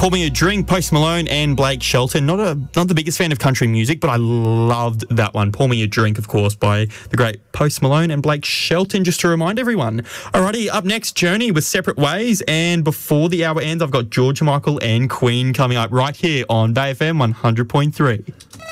Pour Me a Drink, Post Malone and Blake Shelton. Not the biggest fan of country music, but I loved that one. Pour Me a Drink, of course, by the great Post Malone and Blake Shelton, just to remind everyone. Alrighty, up next, Journey with Separate Ways. And before the hour ends, I've got George Michael and Queen coming up right here on Bay FM 100.3.